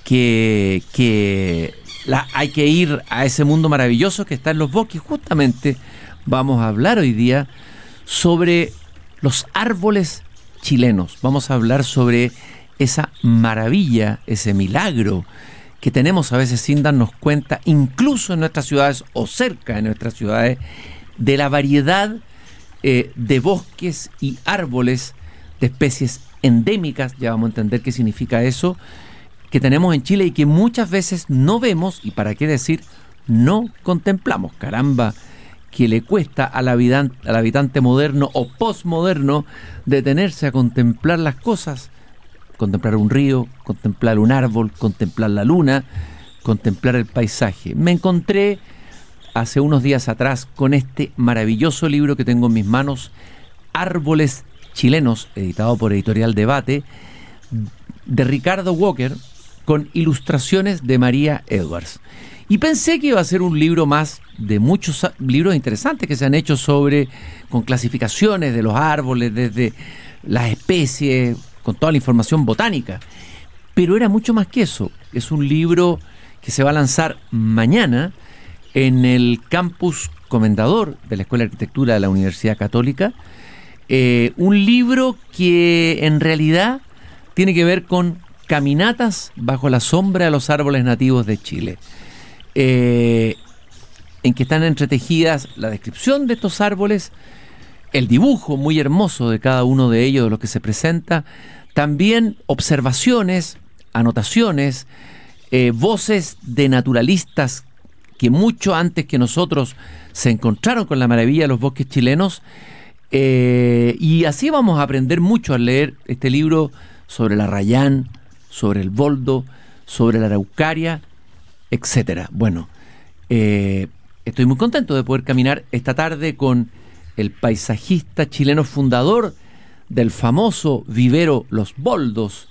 hay que ir a ese mundo maravilloso que está en los bosques. Justamente vamos a hablar hoy día sobre los árboles chilenos. Vamos a hablar sobre esa maravilla, ese milagro que tenemos a veces sin darnos cuenta, incluso en nuestras ciudades o cerca de nuestras ciudades, de la variedad de bosques y árboles de especies endémicas, ya vamos a entender qué significa eso, que tenemos en Chile y que muchas veces no vemos, y para qué decir, no contemplamos. Caramba, que le cuesta al habitante moderno o postmoderno detenerse a contemplar las cosas, contemplar un río, contemplar un árbol, contemplar la luna, contemplar el paisaje. Me encontré hace unos días atrás con este maravilloso libro que tengo en mis manos, Árboles Chilenos, editado por Editorial Debate, de Ricardo Walker, con ilustraciones de María Edwards. Y pensé que iba a ser un libro más de muchos libros interesantes que se han hecho con clasificaciones de los árboles, desde las especies, con toda la información botánica. Pero era mucho más que eso. Es un libro que se va a lanzar mañana en el campus Comendador de la Escuela de Arquitectura de la Universidad Católica. Un libro que en realidad tiene que ver con caminatas bajo la sombra de los árboles nativos de Chile, en que están entretejidas la descripción de estos árboles, el dibujo muy hermoso de cada uno de ellos, de lo que se presenta, también observaciones, anotaciones, voces de naturalistas que mucho antes que nosotros se encontraron con la maravilla de los bosques chilenos, y así vamos a aprender mucho al leer este libro sobre la rayán, sobre el boldo, sobre la araucaria, etcétera. Bueno, estoy muy contento de poder caminar esta tarde con el paisajista chileno fundador del famoso vivero Los Boldos,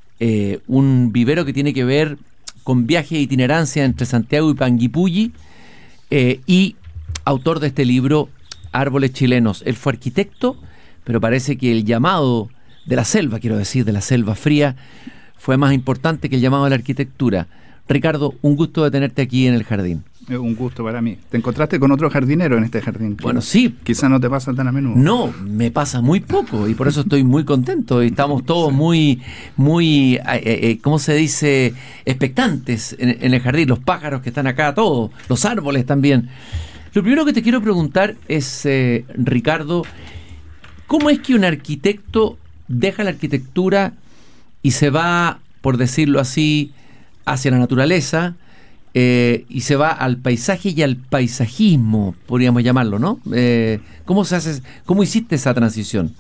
un vivero que tiene que ver con viaje e itinerancia entre Santiago y Panguipulli, y autor de este libro, Árboles Chilenos. Él fue arquitecto, pero parece que el llamado de la selva, quiero decir, de la selva fría, fue más importante que el llamado a la arquitectura. Ricardo, un gusto de tenerte aquí en el jardín. Es un gusto para mí. ¿Te encontraste con otro jardinero en este jardín? Bueno, sí. Quizá no te pasa tan a menudo. No, me pasa muy poco y por eso estoy muy contento. Y estamos todos muy, ¿cómo se dice? Expectantes en el jardín. Los pájaros que están acá, todos. Los árboles también. Lo primero que te quiero preguntar es, Ricardo, ¿cómo es que un arquitecto deja la arquitectura y se va, por decirlo así, hacia la naturaleza, y se va al paisaje y al paisajismo, podríamos llamarlo, ¿no? ¿Cómo hiciste esa transición?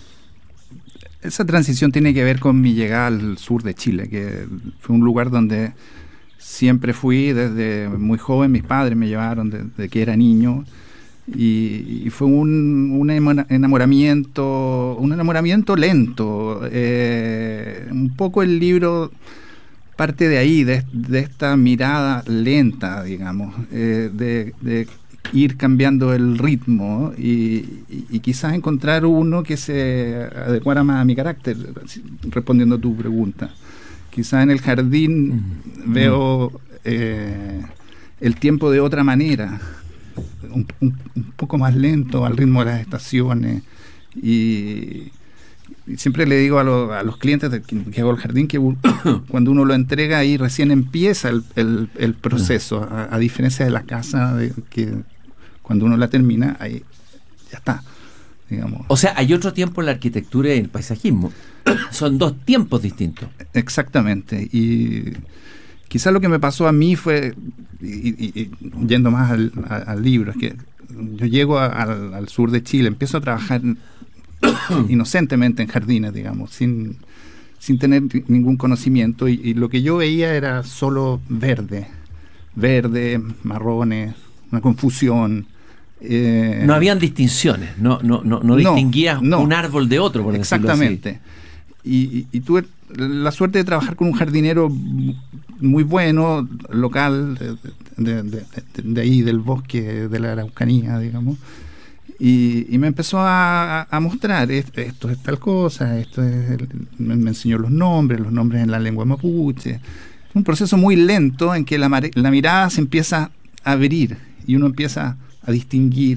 Esa transición tiene que ver con mi llegada al sur de Chile, que fue un lugar donde siempre fui desde muy joven. Mis padres me llevaron desde que era niño, y fue un enamoramiento lento. Un poco el libro parte de ahí, de esta mirada lenta, digamos, de ir cambiando el ritmo y quizás encontrar uno que se adecuara más a mi carácter, respondiendo a tu pregunta. Quizás en el jardín veo el tiempo de otra manera, un poco más lento, al ritmo de las estaciones, y siempre le digo a los clientes que hago el jardín que cuando uno lo entrega ahí recién empieza el proceso, a diferencia de la casa, que cuando uno la termina, ahí ya está, digamos. O sea, hay otro tiempo en la arquitectura y el paisajismo. Son dos tiempos distintos. Exactamente. Y quizás lo que me pasó a mí fue, y yendo más al libro, es que yo llego al sur de Chile, empiezo a trabajar inocentemente en jardines, digamos, sin tener ningún conocimiento, y lo que yo veía era solo verde, marrones, una confusión. No habían distinciones, no distinguías un árbol de otro, por decirlo así. Exactamente. Y tuve la suerte de trabajar con un jardinero muy bueno, local, de ahí, del bosque de la Araucanía, digamos. Y me empezó a mostrar, esto es tal cosa, me enseñó los nombres en la lengua mapuche, un proceso muy lento en que la mirada se empieza a abrir y uno empieza a distinguir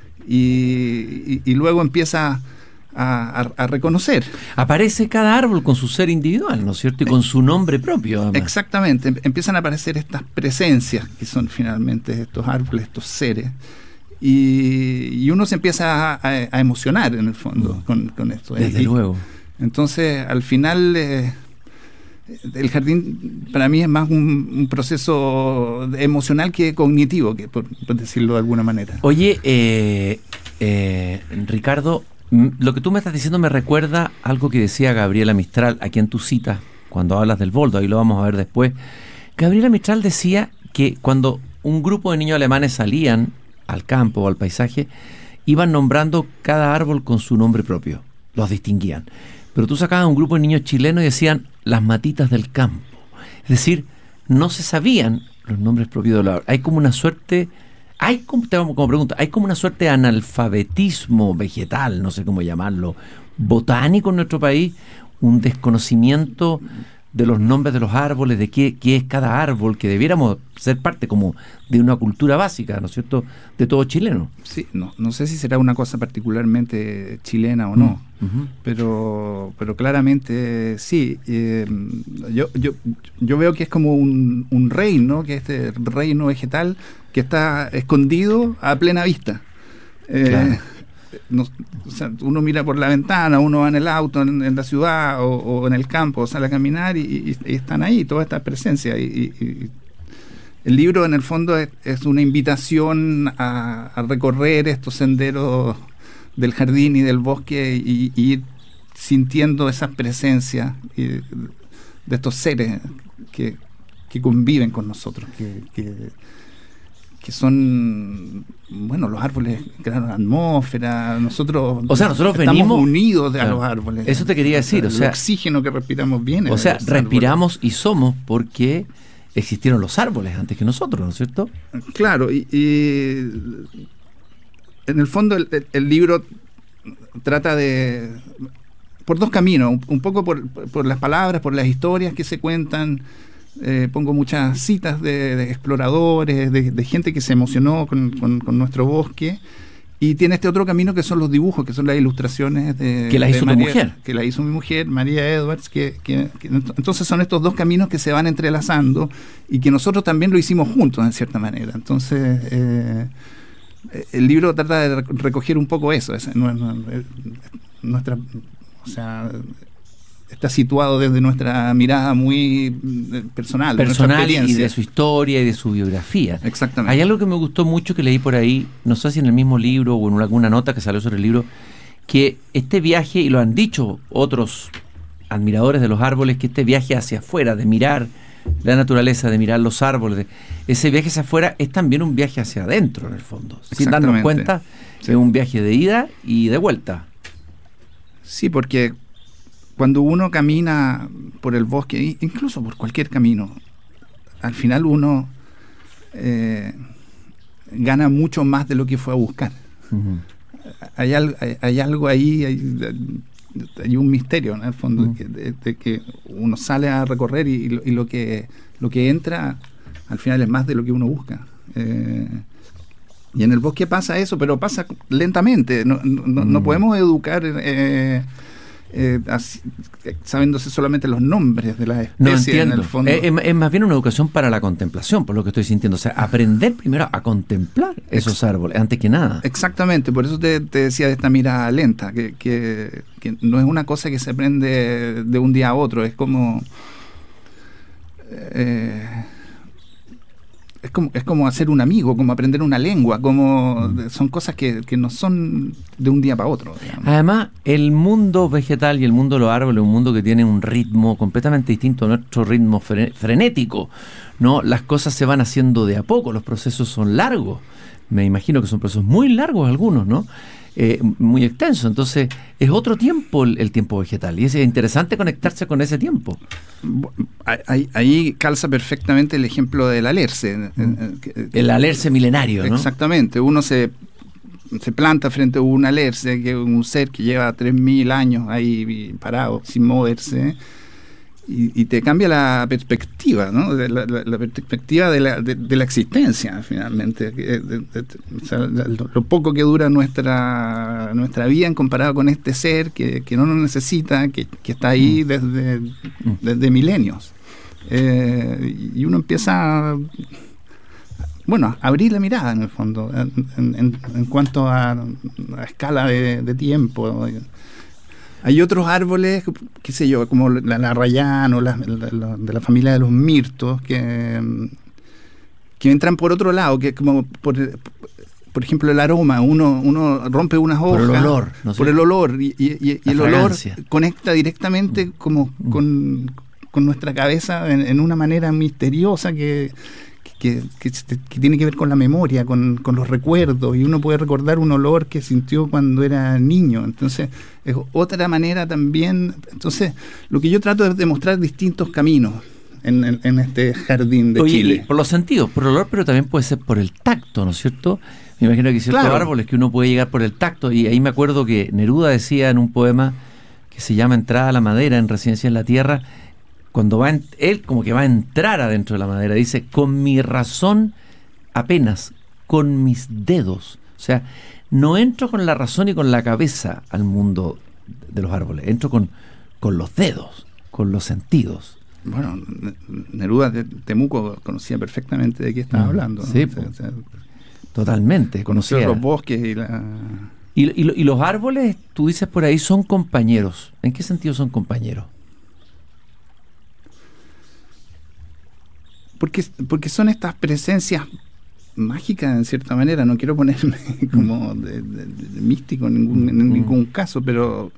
y luego empieza a reconocer. Aparece cada árbol con su ser individual, ¿no es cierto? Y con su nombre propio, además. Exactamente, empiezan a aparecer estas presencias que son finalmente estos árboles, estos seres, y uno se empieza a emocionar en el fondo con esto. Desde luego. Entonces, al final, el jardín para mí es más un proceso emocional que cognitivo, que por decirlo de alguna manera. Oye, Ricardo, lo que tú me estás diciendo me recuerda algo que decía Gabriela Mistral aquí en tu cita, cuando hablas del boldo, ahí lo vamos a ver después. Gabriela Mistral decía que cuando un grupo de niños alemanes salían al campo o al paisaje, iban nombrando cada árbol con su nombre propio, los distinguían. Pero tú sacabas un grupo de niños chilenos y decían las matitas del campo. Es decir, no se sabían los nombres propios de los árboles. Hay como una suerte... como pregunta, ¿hay como una suerte de analfabetismo vegetal, no sé cómo llamarlo, botánico en nuestro país? Un desconocimiento de los nombres de los árboles, de qué es cada árbol, que debiéramos ser parte como de una cultura básica, ¿no es cierto?, de todo chileno. Sí, no sé si será una cosa particularmente chilena o no, pero claramente sí. Yo veo que es como un reino, que es este reino vegetal que está escondido a plena vista. Claro. O sea, uno mira por la ventana, uno va en el auto en la ciudad o en el campo, o sale a caminar y están ahí, toda esta presencia. Y el libro en el fondo es una invitación a recorrer estos senderos del jardín y del bosque y ir sintiendo esas presencias de estos seres que conviven con nosotros, que son, bueno, los árboles crean la atmósfera, nosotros estamos venimos unidos a los árboles. Eso te quería decir, el oxígeno que respiramos viene. O sea, respiramos y somos porque existieron los árboles antes que nosotros, ¿no es cierto? Claro, y en el fondo el libro trata por dos caminos, un poco por las palabras, por las historias que se cuentan. Pongo muchas citas de exploradores, de gente que se emocionó con nuestro bosque, y tiene este otro camino que son los dibujos, que son las ilustraciones que las hizo tu mujer. Que la hizo mi mujer, María Edwards, entonces son estos dos caminos que se van entrelazando y que nosotros también lo hicimos juntos en cierta manera. Entonces el libro trata de recoger un poco eso, nuestra, o sea, está situado desde nuestra mirada muy personal y de su historia y de su biografía. Exactamente. Hay algo que me gustó mucho que leí por ahí, no sé si en el mismo libro o en alguna nota que salió sobre el libro, que este viaje, y lo han dicho otros admiradores de los árboles, que este viaje hacia afuera, de mirar la naturaleza, de mirar los árboles, ese viaje hacia afuera es también un viaje hacia adentro, en el fondo. Sin darnos cuenta, sí. Es un viaje de ida y de vuelta. Sí, porque cuando uno camina por el bosque, incluso por cualquier camino, al final uno gana mucho más de lo que fue a buscar. Uh-huh. Hay algo ahí, hay un misterio en el fondo, uh-huh, de que uno sale a recorrer y lo que entra al final es más de lo que uno busca. Y en el bosque pasa eso, pero pasa lentamente. No podemos educar sabiéndose solamente los nombres de las especies. No entiendo. En el fondo. Es más bien una educación para la contemplación, por lo que estoy sintiendo. O sea, aprender primero a contemplar esos árboles, antes que nada. Exactamente, por eso te decía de esta mirada lenta, que no es una cosa que se aprende de un día a otro, es como... Es como hacer un amigo, como aprender una lengua, son cosas que no son de un día para otro, digamos. Además, el mundo vegetal y el mundo de los árboles es un mundo que tiene un ritmo completamente distinto a nuestro ritmo frenético, ¿no? Las cosas se van haciendo de a poco, los procesos son largos. Me imagino que son procesos muy largos algunos, ¿no? Muy extensos. Entonces, es otro tiempo el tiempo vegetal. Y es interesante conectarse con ese tiempo. Ahí calza perfectamente el ejemplo del alerce. El alerce milenario, ¿no? Exactamente. Uno se planta frente a un alerce, que es un ser que lleva 3.000 años ahí parado, sin moverse. y te cambia la perspectiva, ¿no? La perspectiva de la existencia, finalmente. O sea, lo poco que dura nuestra vida en comparado con este ser que no nos necesita, que está ahí desde milenios. Y uno empieza a abrir la mirada, en el fondo, en cuanto a escala de tiempo. Hay otros árboles, qué sé yo, como la rayán o de la familia de los mirtos, que entran por otro lado, que como por ejemplo el aroma. Uno rompe unas hojas por el olor, ¿no? Por el olor, y el olor conecta directamente como con nuestra cabeza en una manera misteriosa que tiene que ver con la memoria, con los recuerdos, y uno puede recordar un olor que sintió cuando era niño. Entonces es otra manera también. Entonces lo que yo trato es demostrar distintos caminos en este jardín de Chile. Por los sentidos, por el olor, pero también puede ser por el tacto, ¿no es cierto? Me imagino que hay ciertos árboles que uno puede llegar por el tacto, y ahí me acuerdo que Neruda decía en un poema que se llama Entrada a la madera en Residencia en la Tierra, cuando él como que va a entrar adentro de la madera, dice, con mi razón apenas, con mis dedos. O sea, no entro con la razón y con la cabeza al mundo de los árboles, entro con los dedos, con los sentidos. Bueno, Neruda de Temuco conocía perfectamente de qué estaba hablando, ¿no? Sí, totalmente. Conocía los bosques y los árboles, tú dices por ahí, son compañeros. ¿En qué sentido son compañeros? Porque son estas presencias mágicas, en cierta manera. No quiero ponerme como de místico en ningún caso, pero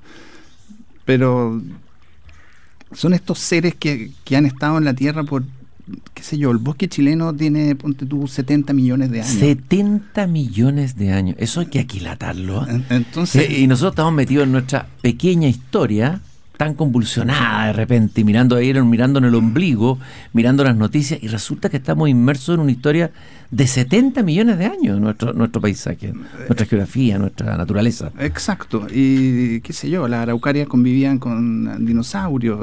son estos seres que han estado en la Tierra por, qué sé yo, el bosque chileno tiene, ponte tú, 70 millones de años. 70 millones de años. Eso hay que aquilatarlo. Entonces, y nosotros estamos metidos en nuestra pequeña historia, tan convulsionada de repente, mirando en el ombligo, mirando las noticias, y resulta que estamos inmersos en una historia de 70 millones de años, nuestro paisaje, nuestra geografía, nuestra naturaleza. Exacto. Y qué sé yo, las araucarias convivían con dinosaurios.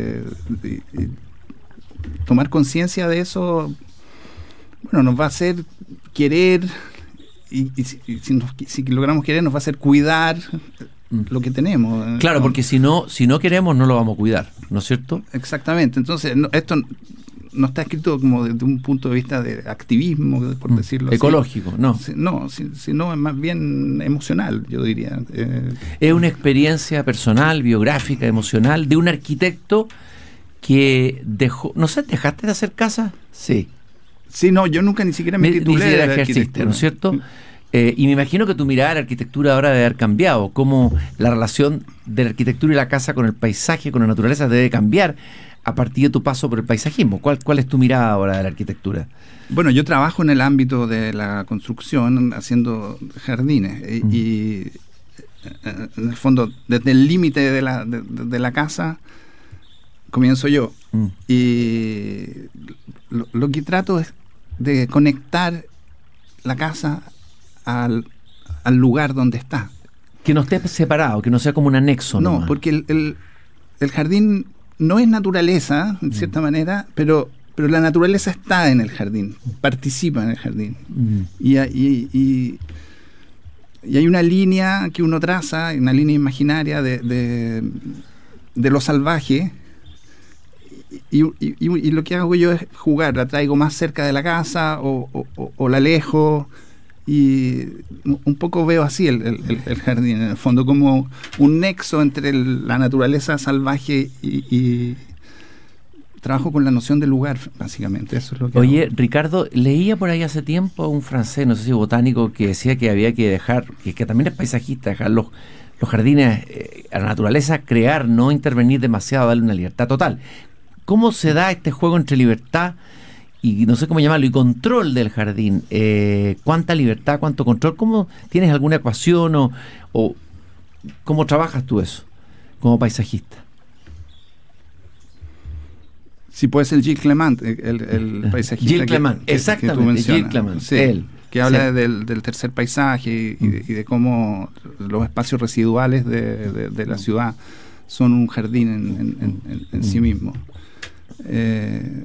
Tomar conciencia de eso, nos va a hacer querer, y si logramos querer, nos va a hacer cuidar lo que tenemos. Claro, porque si no queremos, no lo vamos a cuidar, ¿no es cierto? Exactamente. Entonces, esto no está escrito como desde un punto de vista de activismo, por decirlo ecológico, así. No. Sino es más bien emocional, yo diría. Es una experiencia personal, biográfica, emocional, de un arquitecto que dejó... No sé, ¿dejaste de hacer casa? Sí. Sí, no, yo nunca ni siquiera me titulé de arquitectura, ¿no es cierto? Y me imagino que tu mirada a la arquitectura ahora debe haber cambiado, cómo la relación de la arquitectura y la casa con el paisaje, con la naturaleza, debe cambiar a partir de tu paso por el paisajismo. ¿Cuál es tu mirada ahora de la arquitectura? Bueno, yo trabajo en el ámbito de la construcción haciendo jardines y en el fondo desde el límite de la casa comienzo yo. Y lo que trato es de conectar la casa al lugar donde está. Que no esté separado, que no sea como un anexo. No, porque el jardín no es naturaleza, en cierta manera, pero la naturaleza está en el jardín, participa en el jardín. Y hay una línea que uno traza, una línea imaginaria de lo salvaje, y lo que hago yo es jugar, la traigo más cerca de la casa o la alejo, y un poco veo así el jardín, en el fondo, como un nexo entre la naturaleza salvaje y trabajo con la noción del lugar, básicamente. Eso es lo que Oye, hago. Ricardo, leía por ahí hace tiempo a un francés, no sé si botánico, que decía que había que dejar, que también es paisajista, dejar los jardines a la naturaleza, crear, no intervenir demasiado, darle una libertad total. ¿Cómo se da este juego entre libertad y no sé cómo llamarlo, y control del jardín? ¿Cuánta libertad, cuánto control? ¿Cómo tienes alguna ecuación o cómo trabajas tú eso como paisajista? Sí, puede ser Gilles Clement, el paisajista. Gilles Clement, exactamente, Gilles Clement, sí, él. Que habla del tercer paisaje y de cómo los espacios residuales de la ciudad son un jardín en sí mismo.